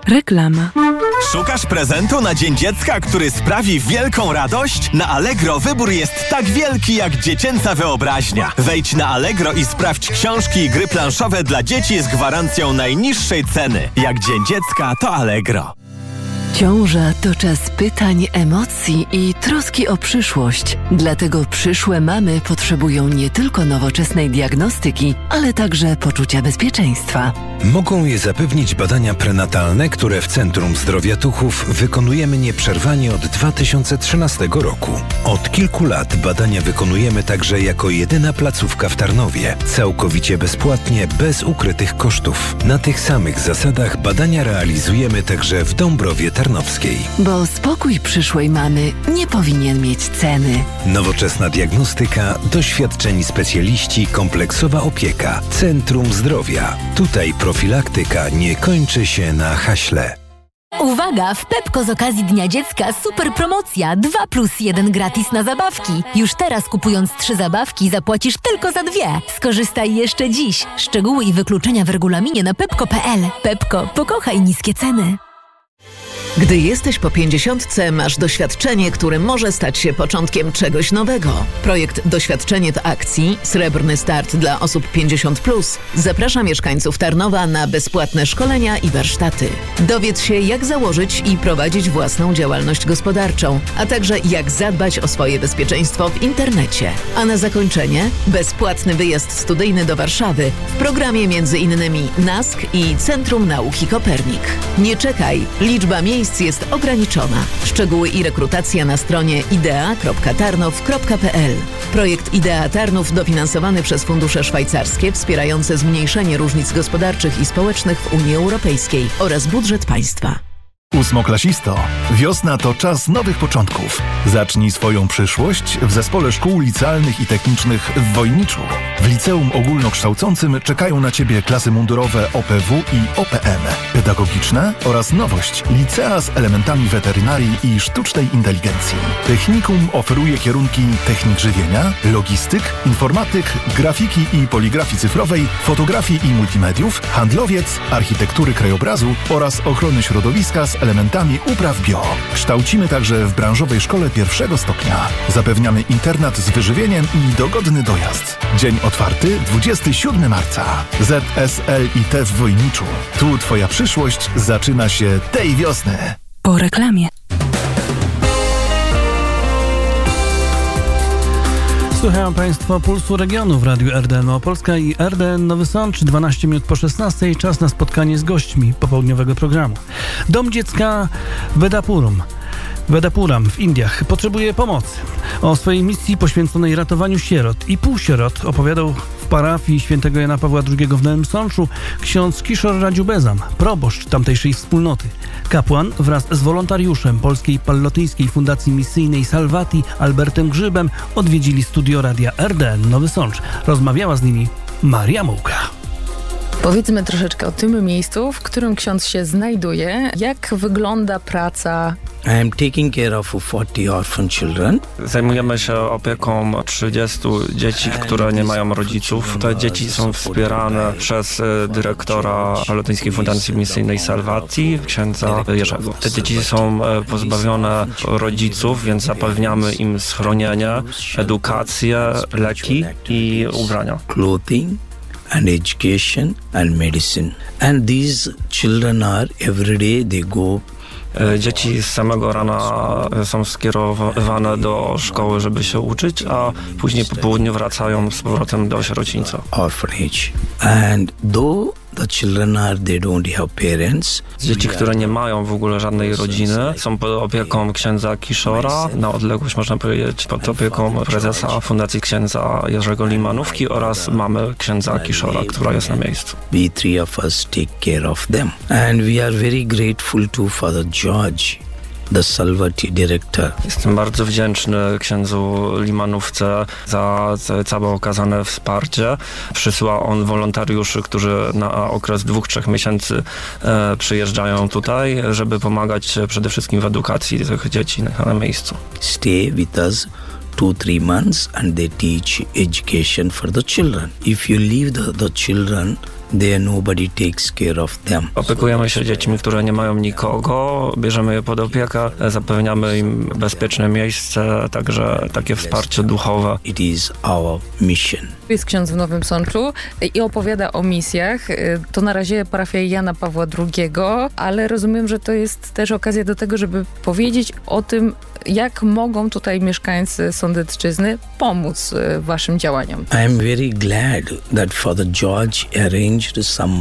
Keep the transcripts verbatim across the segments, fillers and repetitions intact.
Reklama. Szukasz prezentu na Dzień Dziecka, który sprawi wielką radość? Na Allegro wybór jest tak wielki jak dziecięca wyobraźnia. Wejdź na Allegro i sprawdź książki i gry planszowe dla dzieci z gwarancją najniższej ceny. Jak Dzień Dziecka, to Allegro. Ciąża to czas pytań, emocji i troski o przyszłość. Dlatego przyszłe mamy potrzebują nie tylko nowoczesnej diagnostyki, ale także poczucia bezpieczeństwa. Mogą je zapewnić badania prenatalne, które w Centrum Zdrowia Tuchów wykonujemy nieprzerwanie od dwa tysiące trzynastego roku. Od kilku lat badania wykonujemy także jako jedyna placówka w Tarnowie. Całkowicie bezpłatnie, bez ukrytych kosztów. Na tych samych zasadach badania realizujemy także w Dąbrowie Tarnowskiej. Bo spokój przyszłej mamy nie powinien mieć ceny. Nowoczesna diagnostyka, doświadczeni specjaliści, kompleksowa opieka. Centrum Zdrowia. Tutaj profilaktyka nie kończy się na haśle. Uwaga! W Pepko z okazji Dnia Dziecka super promocja dwa plus jeden gratis na zabawki. Już teraz kupując trzy zabawki zapłacisz tylko za dwie. Skorzystaj jeszcze dziś. Szczegóły i wykluczenia w regulaminie na pepko kropka pe el. Pepko. Pokochaj niskie ceny. Gdy jesteś po pięćdziesiątce, masz doświadczenie, które może stać się początkiem czegoś nowego. Projekt Doświadczenie w akcji, srebrny start dla osób pięćdziesiąt plus, zaprasza mieszkańców Tarnowa na bezpłatne szkolenia i warsztaty. Dowiedz się, jak założyć i prowadzić własną działalność gospodarczą, a także jak zadbać o swoje bezpieczeństwo w internecie. A na zakończenie bezpłatny wyjazd studyjny do Warszawy w programie między innymi N A S K i Centrum Nauki Kopernik. Nie czekaj, liczba miejsc jest ograniczona. Szczegóły i rekrutacja na stronie idea kropka tarnow kropka pe el. Projekt Idea Tarnów dofinansowany przez fundusze szwajcarskie wspierające zmniejszenie różnic gospodarczych i społecznych w Unii Europejskiej oraz budżet państwa. Ósmoklasisto, wiosna to czas nowych początków. Zacznij swoją przyszłość w Zespole Szkół Licealnych i Technicznych w Wojniczu. W Liceum Ogólnokształcącym czekają na Ciebie klasy mundurowe O P W i O P M, pedagogiczne oraz nowość licea z elementami weterynarii i sztucznej inteligencji. Technikum oferuje kierunki technik żywienia, logistyk, informatyk, grafiki i poligrafii cyfrowej, fotografii i multimediów, handlowiec, architektury krajobrazu oraz ochrony środowiska z elementami upraw bio. Kształcimy także w branżowej szkole pierwszego stopnia. Zapewniamy internat z wyżywieniem i dogodny dojazd. Dzień otwarty dwudziestego siódmego marca. Z S L I T w Wojniczu. Tu Twoja przyszłość zaczyna się tej wiosny. Po reklamie. Słuchają Państwo Pulsu Regionu w Radiu R D N Małopolska i R D N Nowy Sącz. dwanaście minut po szesnastej. Czas na spotkanie z gośćmi popołudniowego programu. Dom dziecka w Bedapurum. Bedapuram w Indiach potrzebuje pomocy. O swojej misji poświęconej ratowaniu sierot i półsierot opowiadał w parafii świętego Jana Pawła drugiego w Nowym Sączu ksiądz Kishor Radziubezam, proboszcz tamtejszej wspólnoty. Kapłan wraz z wolontariuszem Polskiej Pallotyńskiej Fundacji Misyjnej Salvati Albertem Grzybem odwiedzili studio radia R D N Nowy Sącz. Rozmawiała z nimi Maria Mułka. Powiedzmy troszeczkę o tym miejscu, w którym ksiądz się znajduje. Jak wygląda praca? I am taking care of forty orphan children. Zajmujemy się opieką trzydziestu dzieci, które nie mają rodziców. Te dzieci są wspierane przez dyrektora Pallotyńskiej Fundacji Misyjnej Salvati, księdza Jerzego. Te dzieci są pozbawione rodziców, więc zapewniamy im schronienie, edukację, leki i ubrania. Clothing and education and medicine. And these children are every day they go. Dzieci z samego rana są skierowane do szkoły, żeby się uczyć, a później po południu wracają z powrotem do sierocińca. Orphanage. And though the children are, they don't have parents. Dzieci, które nie mają w ogóle żadnej rodziny, są pod opieką księdza Kishora, na odległość można powiedzieć pod opieką prezesa Fundacji księdza Jerzego Limanówki oraz mamy księdza Kishora, która jest na miejscu. We three of us take care of them. And we are very grateful to Father George, the Salvati director. Jestem bardzo wdzięczny księdzu Limanówce za całe okazane wsparcie. Przysyła on wolontariuszy, którzy na okres dwóch, trzech miesięcy e, przyjeżdżają tutaj, żeby pomagać przede wszystkim w edukacji tych dzieci na miejscu. Stay with us two, three months and they teach education for the children. If you leave the, the children there nobody takes care of them. Opiekujemy się dziećmi, które nie mają nikogo, bierzemy je pod opiekę, zapewniamy im bezpieczne miejsce, także takie wsparcie duchowe. It is our mission. Jest ksiądz w Nowym Sączu i opowiada o misjach. To na razie parafia Jana Pawła drugiego, ale rozumiem, że to jest też okazja do tego, żeby powiedzieć o tym, jak mogą tutaj mieszkańcy Sądecczyzny pomóc waszym działaniom. I am very glad that Father George arranged some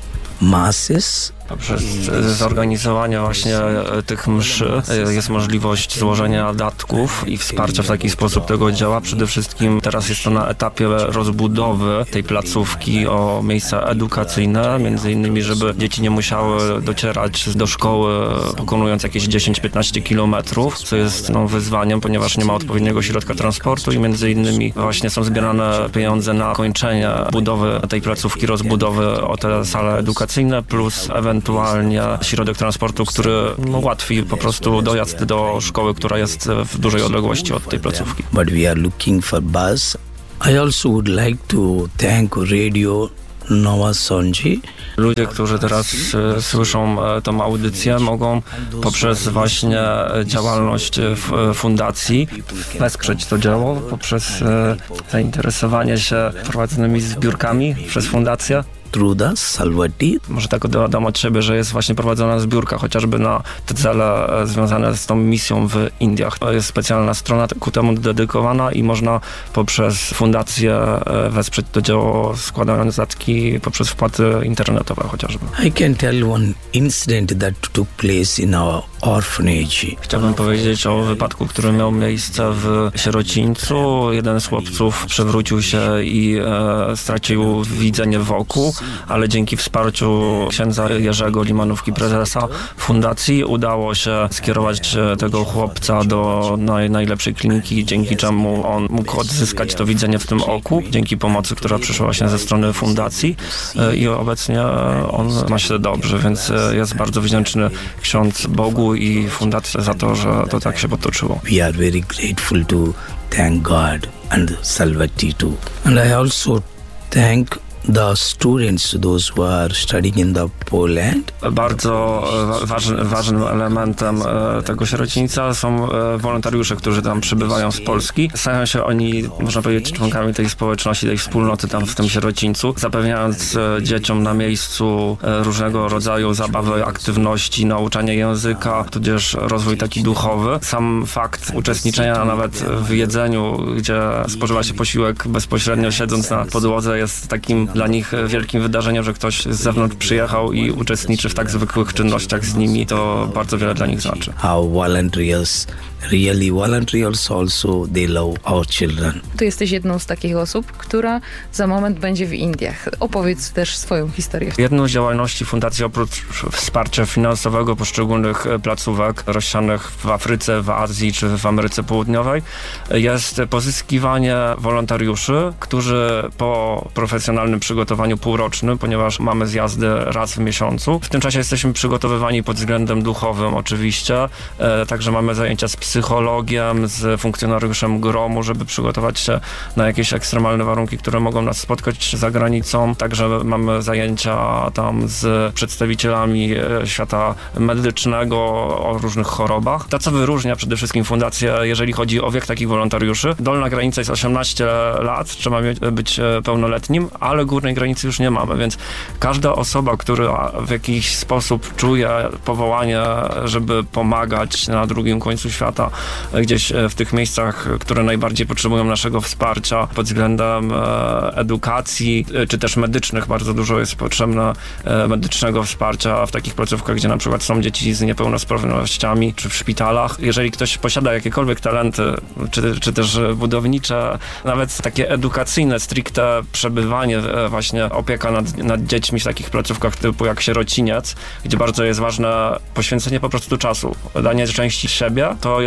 masses. Poprzez zorganizowanie właśnie tych mszy jest możliwość złożenia datków i wsparcia w taki sposób tego działa. Przede wszystkim teraz jest to na etapie rozbudowy tej placówki o miejsca edukacyjne, między innymi, żeby dzieci nie musiały docierać do szkoły pokonując jakieś dziesięć do piętnastu kilometrów, co jest no, wyzwaniem, ponieważ nie ma odpowiedniego środka transportu i między innymi właśnie są zbierane pieniądze na kończenie budowy tej placówki, rozbudowy o te sale edukacyjne, plus ewentualnie środek transportu, który no, ułatwi po prostu dojazd do szkoły, która jest w dużej odległości od tej placówki. But we are looking for bus. I also would like to thank Radio Nowa Sądzi. Ludzie, którzy teraz e, słyszą e, tą audycję, mogą poprzez właśnie działalność w fundacji wesprzeć to dzieło, poprzez e, zainteresowanie się prowadzonymi zbiórkami przez fundację. Truda Salvati. Może tak dodam od siebie, że jest właśnie prowadzona zbiórka chociażby na te cele związane z tą misją w Indiach. To jest specjalna strona ku temu dedykowana i można poprzez fundację wesprzeć to dzieło, składając datki poprzez wpłaty internetowe chociażby. I can tell one incident that took place in our orphanage. Chciałbym powiedzieć o wypadku, który miał miejsce w sierocińcu. Jeden z chłopców przewrócił się i e, stracił widzenie wokół, ale dzięki wsparciu księdza Jerzego Limanówki, prezesa fundacji, udało się skierować tego chłopca do naj, najlepszej kliniki, dzięki czemu on mógł odzyskać to widzenie w tym oku, dzięki pomocy, która przyszła właśnie ze strony fundacji i obecnie on ma się dobrze, więc jest bardzo wdzięczny ksiądz Bogu i fundacji za to, że to tak się potoczyło. We are very grateful to thank God and Salvati too. And I also thank the students, those who are studying in the Poland. Bardzo ważny, ważnym elementem tego sierocińca są wolontariusze, którzy tam przybywają z Polski. Stają się oni, można powiedzieć, członkami tej społeczności, tej wspólnoty tam w tym sierocińcu, zapewniając dzieciom na miejscu różnego rodzaju zabawy, aktywności, nauczanie języka, tudzież rozwój taki duchowy. Sam fakt uczestniczenia nawet w jedzeniu, gdzie spożywa się posiłek bezpośrednio siedząc na podłodze, jest takim dla nich wielkim wydarzeniem, że ktoś z zewnątrz przyjechał i uczestniczy w tak zwykłych czynnościach z nimi. To bardzo wiele dla nich znaczy. Our volunteers, really volunteers also, they love our children. Ty jesteś jedną z takich osób, która za moment będzie w Indiach. Opowiedz też swoją historię. Jedną z działalności fundacji, oprócz wsparcia finansowego poszczególnych placówek rozsianych w Afryce, w Azji czy w Ameryce Południowej, jest pozyskiwanie wolontariuszy, którzy po profesjonalnym przygotowaniu półrocznym, ponieważ mamy zjazdy raz w miesiącu. W tym czasie jesteśmy przygotowywani pod względem duchowym oczywiście, e, także mamy zajęcia z psychologiem, z funkcjonariuszem gromu, żeby przygotować się na jakieś ekstremalne warunki, które mogą nas spotkać za granicą. Także mamy zajęcia tam z przedstawicielami świata medycznego o różnych chorobach. To, co wyróżnia przede wszystkim fundację, jeżeli chodzi o wiek takich wolontariuszy, dolna granica jest osiemnaście lat, trzeba być pełnoletnim, ale górnej granicy już nie mamy, więc każda osoba, która w jakiś sposób czuje powołanie, żeby pomagać na drugim końcu świata, gdzieś w tych miejscach, które najbardziej potrzebują naszego wsparcia pod względem edukacji, czy też medycznych, bardzo dużo jest potrzebne medycznego wsparcia w takich placówkach, gdzie na przykład są dzieci z niepełnosprawnościami, czy w szpitalach. Jeżeli ktoś posiada jakiekolwiek talenty, czy, czy też budownicze, nawet takie edukacyjne, stricte przebywanie, właśnie opieka nad, nad dziećmi w takich placówkach typu jak Sierociniec, gdzie bardzo jest ważne poświęcenie po prostu czasu, danie części siebie, to jest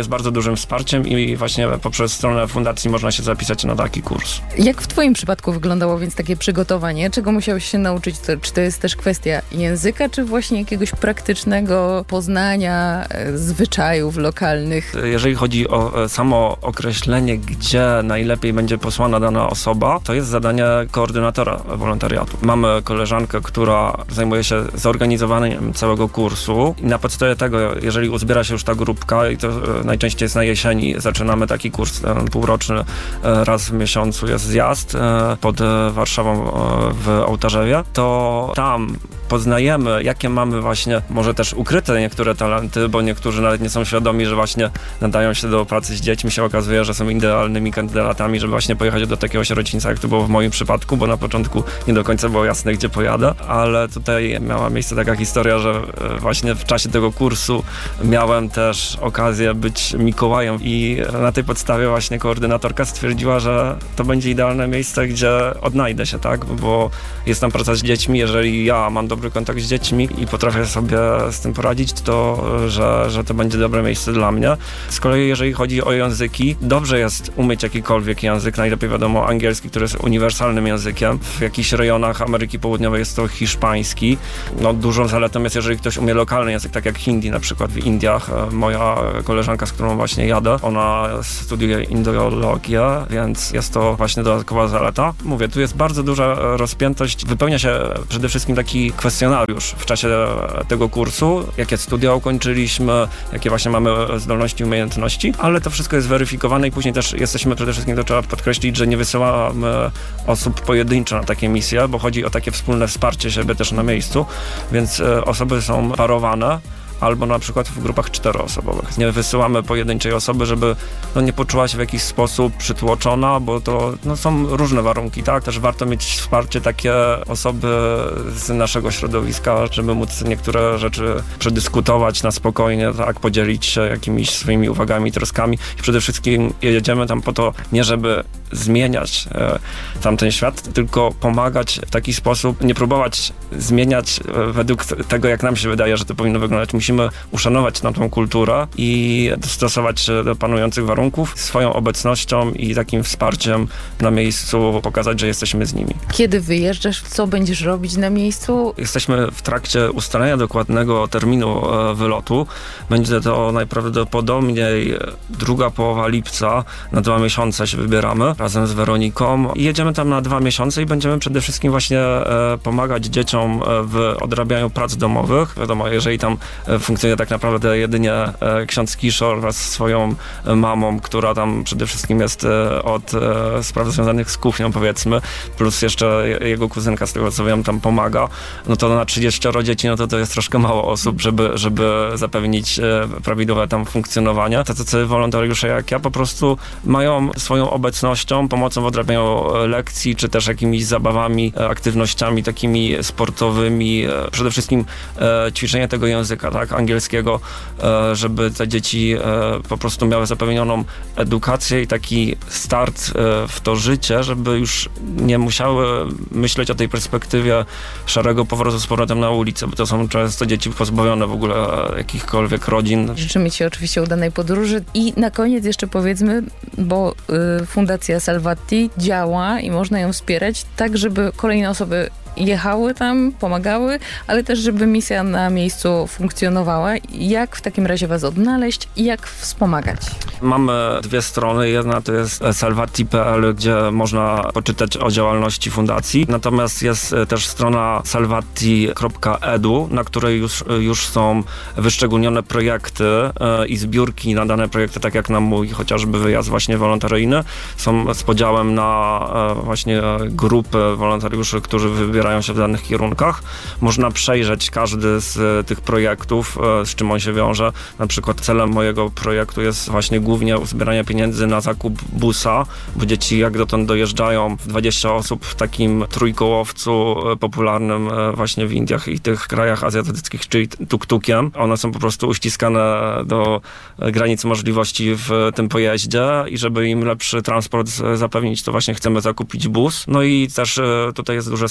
jest bardzo dużym wsparciem i właśnie poprzez stronę fundacji można się zapisać na taki kurs. Jak w twoim przypadku wyglądało więc takie przygotowanie? Czego musiałeś się nauczyć? To, czy to jest też kwestia języka, czy właśnie jakiegoś praktycznego poznania e, zwyczajów lokalnych? Jeżeli chodzi o e, samo określenie, gdzie najlepiej będzie posłana dana osoba, to jest zadanie koordynatora wolontariatu. Mamy koleżankę, która zajmuje się zorganizowaniem całego kursu i na podstawie tego, jeżeli uzbiera się już ta grupka i to e, najczęściej jest na jesieni, zaczynamy taki kurs e, półroczny, e, raz w miesiącu jest zjazd e, pod e, Warszawą e, w Ołtarzewie, to tam poznajemy, jakie mamy właśnie, może też ukryte niektóre talenty, bo niektórzy nawet nie są świadomi, że właśnie nadają się do pracy z dziećmi. Się okazuje, że są idealnymi kandydatami, żeby właśnie pojechać do takiego sierocińca, jak to było w moim przypadku, bo na początku nie do końca było jasne, gdzie pojadę, ale tutaj miała miejsce taka historia, że właśnie w czasie tego kursu miałem też okazję być Mikołajem i na tej podstawie właśnie koordynatorka stwierdziła, że to będzie idealne miejsce, gdzie odnajdę się, tak, bo jest tam praca z dziećmi, jeżeli ja mam dobry kontakt z dziećmi i potrafię sobie z tym poradzić, to że, że to będzie dobre miejsce dla mnie. Z kolei jeżeli chodzi o języki, dobrze jest umieć jakikolwiek język, najlepiej wiadomo angielski, który jest uniwersalnym językiem. W jakichś rejonach Ameryki Południowej jest to hiszpański. No, dużą zaletą jest, jeżeli ktoś umie lokalny język, tak jak hindi na przykład w Indiach. Moja koleżanka, z którą właśnie jadę, ona studiuje indologię, więc jest to właśnie dodatkowa zaleta. Mówię, tu jest bardzo duża rozpiętość. Wypełnia się przede wszystkim taki kwestionariusz w czasie tego kursu, jakie studia ukończyliśmy, jakie właśnie mamy zdolności, umiejętności, ale to wszystko jest weryfikowane i później też jesteśmy przede wszystkim, to trzeba podkreślić, że nie wysyłamy osób pojedynczo na takie misje, bo chodzi o takie wspólne wsparcie siebie też na miejscu, więc osoby są parowane, albo na przykład w grupach czteroosobowych. Nie wysyłamy pojedynczej osoby, żeby no, nie poczuła się w jakiś sposób przytłoczona, bo to no, są różne warunki, tak? Też warto mieć wsparcie takie osoby z naszego środowiska, żeby móc niektóre rzeczy przedyskutować na spokojnie, tak? Podzielić się jakimiś swoimi uwagami, troskami i przede wszystkim jedziemy tam po to, nie żeby zmieniać e, tamten świat, tylko pomagać w taki sposób, nie próbować zmieniać e, według tego, jak nam się wydaje, że to powinno wyglądać. Musimy uszanować tamtą kulturę i dostosować się do panujących warunków swoją obecnością i takim wsparciem na miejscu, pokazać, że jesteśmy z nimi. Kiedy wyjeżdżasz, co będziesz robić na miejscu? Jesteśmy w trakcie ustalenia dokładnego terminu e, wylotu. Będzie to najprawdopodobniej druga połowa lipca, na dwa miesiące się wybieramy razem z Weroniką i jedziemy tam na dwa miesiące i będziemy przede wszystkim właśnie e, pomagać dzieciom w odrabianiu prac domowych. Wiadomo, jeżeli tam funkcjonuje tak naprawdę jedynie e, ksiądz Kiszor wraz z swoją mamą, która tam przede wszystkim jest e, od e, spraw związanych z kuchnią, powiedzmy, plus jeszcze jego kuzynka, z tego co wiem, tam pomaga, no to na trzydzieścioro dzieci, no to to jest troszkę mało osób, żeby, żeby zapewnić e, prawidłowe tam funkcjonowanie. Tacy wolontariusze jak ja po prostu mają swoją obecnością, pomocą w odrabianiu lekcji, czy też jakimiś zabawami, aktywnościami takimi sportowymi, e, przede wszystkim e, ćwiczenie tego języka, tak, angielskiego, e, żeby te dzieci e, po prostu miały zapewnioną edukację i taki start e, w to życie, żeby już nie musiały myśleć o tej perspektywie szarego powrotu z powrotem na ulicę, bo to są często dzieci pozbawione w ogóle jakichkolwiek rodzin. Życzymy ci oczywiście udanej podróży i na koniec jeszcze powiedzmy, bo y, Fundacja Salvati działa i można ją wspierać tak, żeby kolejne osoby jechały tam, pomagały, ale też, żeby misja na miejscu funkcjonowała. Jak w takim razie was odnaleźć i jak wspomagać? Mamy dwie strony. Jedna to jest salvati kropka p l, gdzie można poczytać o działalności fundacji. Natomiast jest też strona salvati kropka e d u, na której już, już są wyszczególnione projekty e, i zbiórki na dane projekty, tak jak na mój chociażby wyjazd właśnie wolontaryjny. Są z podziałem na e, właśnie grupy wolontariuszy, którzy wybierają się w danych kierunkach. Można przejrzeć każdy z tych projektów, z czym on się wiąże. Na przykład celem mojego projektu jest właśnie głównie uzbieranie pieniędzy na zakup busa, bo dzieci jak dotąd dojeżdżają w dwadzieścia osób w takim trójkołowcu popularnym właśnie w Indiach i tych krajach azjatyckich, czyli tuk-tukiem. One są po prostu uściskane do granic możliwości w tym pojeździe i żeby im lepszy transport zapewnić, to właśnie chcemy zakupić bus. No i też tutaj jest duże wsparcie finansowe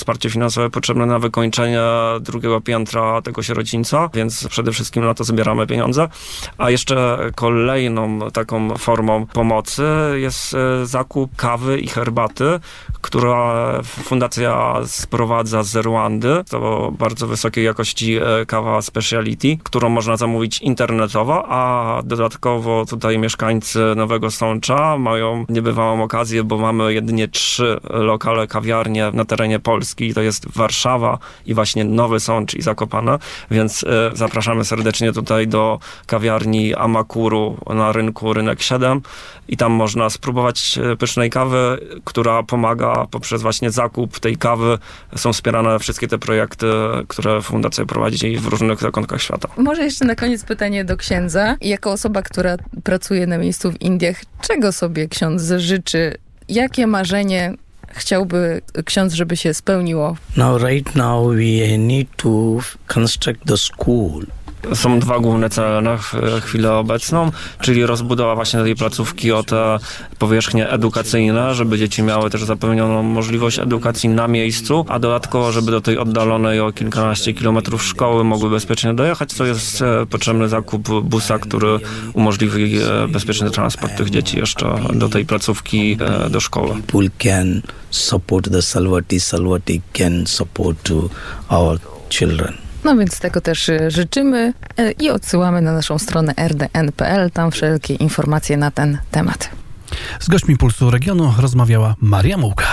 finansowe potrzebne na wykończenie drugiego piętra tego sierocińca, więc przede wszystkim na to zbieramy pieniądze. A jeszcze kolejną taką formą pomocy jest zakup kawy i herbaty, która fundacja sprowadza z Rwandy. To bardzo wysokiej jakości kawa speciality, którą można zamówić internetowo, a dodatkowo tutaj mieszkańcy Nowego Sącza mają niebywałą okazję, bo mamy jedynie trzy lokale kawiarnie na terenie Polski. To jest Warszawa i właśnie Nowy Sącz i Zakopane, więc y, zapraszamy serdecznie tutaj do kawiarni Amakuru na rynku Rynek siedem i tam można spróbować pysznej kawy, która pomaga poprzez właśnie zakup tej kawy. Są wspierane wszystkie te projekty, które fundacja prowadzi w różnych zakątkach świata. Może jeszcze na koniec pytanie do księdza. Jako osoba, która pracuje na miejscu w Indiach, czego sobie ksiądz życzy? Jakie marzenie chciałby ksiądz, żeby się spełniło? Now, right now we need to construct the school. Są dwa główne cele na chwilę obecną, czyli rozbudowa właśnie tej placówki o te powierzchnie edukacyjne, żeby dzieci miały też zapewnioną możliwość edukacji na miejscu, a dodatkowo, żeby do tej oddalonej o kilkanaście kilometrów szkoły mogły bezpiecznie dojechać, co jest potrzebny zakup busa, który umożliwi bezpieczny transport tych dzieci jeszcze do tej placówki, do szkoły. People can support the Salvati, Salvati can support to our children. No więc tego też życzymy i odsyłamy na naszą stronę r d n kropka p l. Tam wszelkie informacje na ten temat. Z gośćmi Pulsu Regionu rozmawiała Maria Mułka.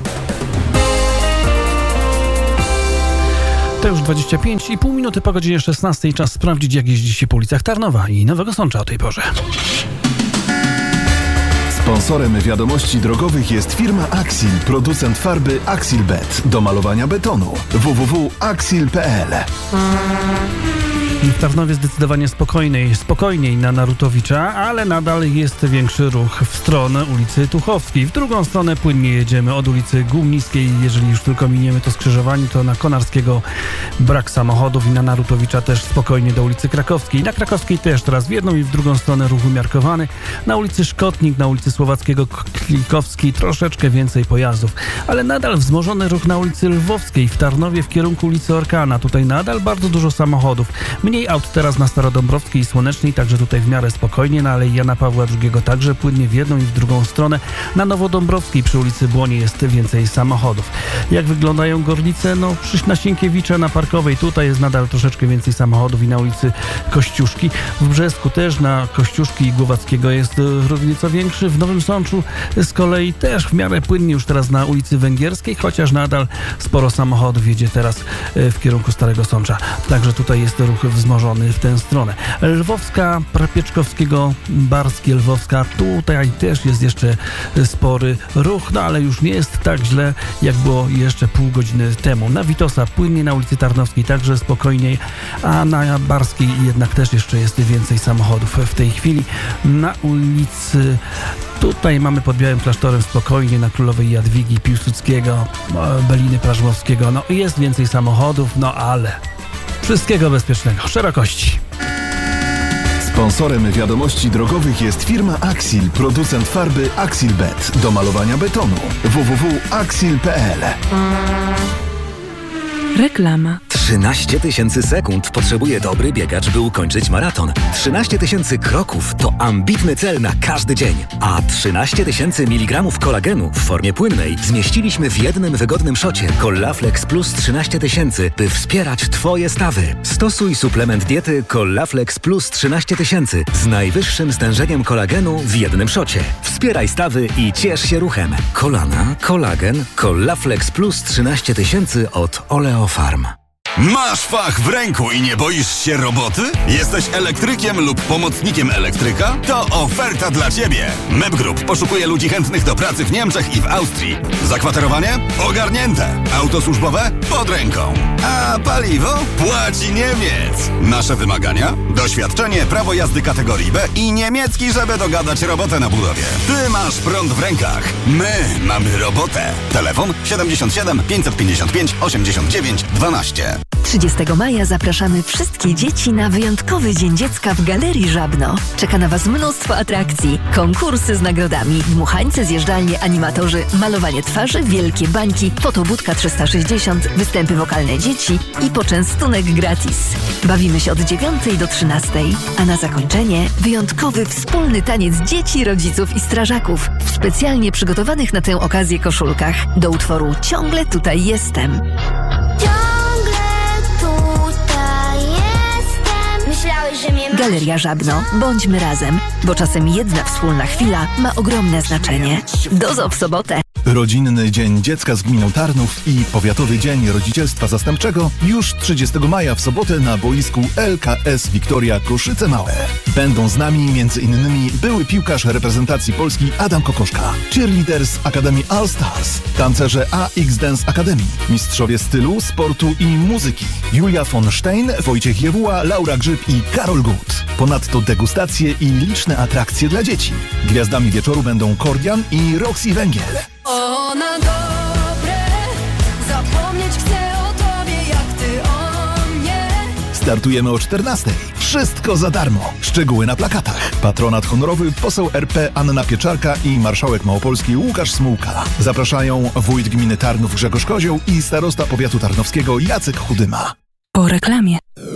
To już dwadzieścia pięć i pół minuty po godzinie szesnastej. Czas sprawdzić, jak jeździ się po ulicach Tarnowa i Nowego Sącza o tej porze. Sponsorem wiadomości drogowych jest firma Axil, producent farby Axilbet do malowania betonu. w w w kropka axil kropka p l. W Tarnowie zdecydowanie spokojniej, spokojniej na Narutowicza, ale nadal jest większy ruch w stronę ulicy Tuchowskiej. W drugą stronę płynnie jedziemy od ulicy Gumnickiej. Jeżeli już tylko miniemy to skrzyżowanie, to na Konarskiego brak samochodów i na Narutowicza też spokojnie do ulicy Krakowskiej. Na Krakowskiej też teraz w jedną i w drugą stronę ruch umiarkowany. Na ulicy Szkotnik, na ulicy Słowackiego Klikowskiej troszeczkę więcej pojazdów, ale nadal wzmożony ruch na ulicy Lwowskiej w Tarnowie w kierunku ulicy Orkana. Tutaj nadal bardzo dużo samochodów. Mniej aut teraz na Starodąbrowskiej i Słonecznej, także tutaj w miarę spokojnie. Na Alei Jana Pawła drugiego także płynnie w jedną i w drugą stronę. Na Nowodąbrowskiej przy ulicy Błonie jest więcej samochodów. Jak wyglądają Gorlice? No przy na Sienkiewicza na Parkowej tutaj jest nadal troszeczkę więcej samochodów i na ulicy Kościuszki. W Brzesku też na Kościuszki i Głowackiego jest nieco większy. W Nowym Sączu z kolei też w miarę płynnie już teraz na ulicy Węgierskiej, chociaż nadal sporo samochodów jedzie teraz w kierunku Starego Sącza. Także tutaj jest ruch wzmożony w tę stronę. Lwowska, Prapieczkowskiego, Barskie, Lwowska. Tutaj też jest jeszcze spory ruch, no ale już nie jest tak źle, jak było jeszcze pół godziny temu. Na Witosa płynnie, na ulicy Tarnowskiej także spokojniej, a na Barskiej jednak też jeszcze jest więcej samochodów w tej chwili. Na ulicy Tutaj mamy pod Białym Klasztorem spokojnie, na Królowej Jadwigi, Piłsudskiego, Beliny Prażłowskiego. No jest więcej samochodów, no ale wszystkiego bezpiecznego. Szerokości. Sponsorem wiadomości drogowych jest firma Axil, producent farby Axilbet do malowania betonu. w w w kropka axil kropka p l. Reklama. trzynaście tysięcy sekund potrzebuje dobry biegacz, by ukończyć maraton. trzynaście tysięcy kroków to ambitny cel na każdy dzień. A trzynaście tysięcy miligramów kolagenu w formie płynnej zmieściliśmy w jednym wygodnym szocie Collaflex Plus trzynaście tysięcy, by wspierać Twoje stawy. Stosuj suplement diety Collaflex Plus trzynaście tysięcy z najwyższym stężeniem kolagenu w jednym szocie. Wspieraj stawy i ciesz się ruchem. Kolana, kolagen, Collaflex Plus trzynaście tysięcy od Oleofarm. Masz fach w ręku i nie boisz się roboty? Jesteś elektrykiem lub pomocnikiem elektryka? To oferta dla Ciebie! M E B Group poszukuje ludzi chętnych do pracy w Niemczech i w Austrii. Zakwaterowanie? Ogarnięte. Auto służbowe? Pod ręką. A paliwo? Płaci Niemiec. Nasze wymagania? Doświadczenie, prawo jazdy kategorii B i niemiecki, żeby dogadać robotę na budowie. Ty masz prąd w rękach. My mamy robotę. Telefon siedemdziesiąt siedem pięćset pięćdziesiąt pięć osiemdziesiąt dziewięć dwanaście. trzydziestego maja zapraszamy wszystkie dzieci na wyjątkowy Dzień Dziecka w Galerii Żabno. Czeka na Was mnóstwo atrakcji, konkursy z nagrodami, dmuchańce, zjeżdżalnie, animatorzy, malowanie twarzy, wielkie bańki, fotobudka trzysta sześćdziesiąt, występy wokalne dzieci i poczęstunek gratis. Bawimy się od dziewiątej do trzynastej, a na zakończenie wyjątkowy wspólny taniec dzieci, rodziców i strażaków w specjalnie przygotowanych na tę okazję koszulkach do utworu Ciągle tutaj jestem. Galeria Żabno. Bądźmy razem, bo czasem jedna wspólna chwila ma ogromne znaczenie. Do zoo w sobotę. Rodzinny Dzień Dziecka z Gminą Tarnów i Powiatowy Dzień Rodzicielstwa Zastępczego już trzydziestego maja w sobotę na boisku L K S Wiktoria Koszyce Małe. Będą z nami między innymi były piłkarz reprezentacji Polski Adam Kokoszka, cheerleader z Akademii All Stars, tancerze A X Dance Academy, mistrzowie stylu, sportu i muzyki Julia von Stein, Wojciech Jewuła, Laura Grzyb i Karol Gut. Ponadto degustacje i liczne atrakcje dla dzieci. Gwiazdami wieczoru będą Kordian i Roxy Węgiel. O, na dobre, zapomnieć chcę o tobie, jak ty o mnie. Startujemy o czternastej. Wszystko za darmo. Szczegóły na plakatach. Patronat honorowy poseł R P Anna Pieczarka i marszałek Małopolski Łukasz Smułka. Zapraszają wójt gminy Tarnów Grzegorz Kozioł i starosta powiatu tarnowskiego Jacek Chudyma. Po reklamie.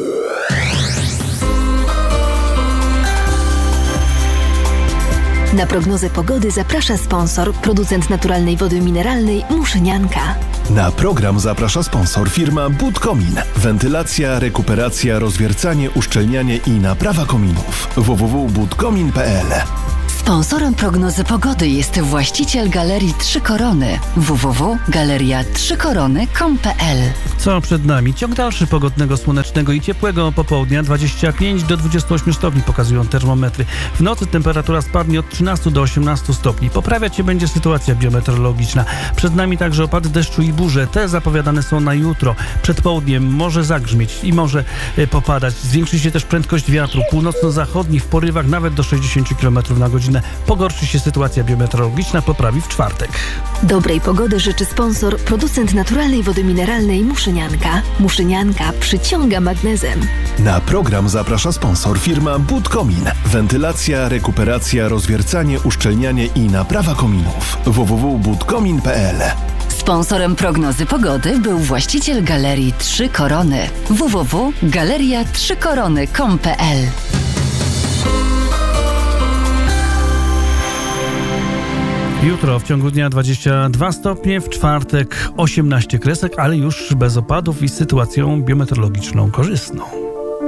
Na prognozę pogody zaprasza sponsor, producent naturalnej wody mineralnej Muszynianka. Na program zaprasza sponsor firma Budkomin. Wentylacja, rekuperacja, rozwiercanie, uszczelnianie i naprawa kominów. w w w kropka budkomin kropka p l. Sponsorem prognozy pogody jest właściciel Galerii Trzy Korony. w w w kropka galeria trzy korony kropka com kropka p l. Co przed nami? Ciąg dalszy pogodnego, słonecznego i ciepłego popołudnia. dwadzieścia pięć do dwudziestu ośmiu stopni pokazują termometry. W nocy temperatura spadnie od trzynastu do osiemnastu stopni. Poprawiać się będzie sytuacja biometeorologiczna. Przed nami także opady deszczu i burze. Te zapowiadane są na jutro. Przed południem może zagrzmieć i może y, popadać. Zwiększy się też prędkość wiatru. Północno-zachodni w porywach nawet do sześćdziesięciu kilometrów na godzinę. Pogorszy się sytuacja biometeorologiczna, poprawi w czwartek. Dobrej pogody życzy sponsor, producent naturalnej wody mineralnej Muszynianka. Muszynianka przyciąga magnezem. Na program zaprasza sponsor firma Budkomin. Wentylacja, rekuperacja, rozwiercanie, uszczelnianie i naprawa kominów. w w w kropka budkomin kropka p l. Sponsorem prognozy pogody był właściciel Galerii Trzy Korony. w w w kropka galeria trzy korony kropka com kropka p l. Jutro w ciągu dnia dwadzieścia dwa stopnie, w czwartek osiemnaście kresek, ale już bez opadów i z sytuacją biometeorologiczną korzystną.